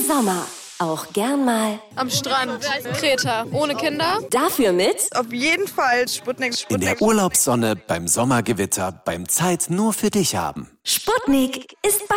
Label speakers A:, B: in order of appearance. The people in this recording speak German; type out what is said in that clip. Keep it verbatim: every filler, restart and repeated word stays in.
A: Sommer. Auch gern mal
B: am Strand, Kreta, ohne Kinder.
A: Dafür mit
C: auf jeden Fall Sputnik. Sputnik.
D: In der Urlaubssonne, beim Sommergewitter, beim Zeit nur für dich haben.
A: Sputnik ist bei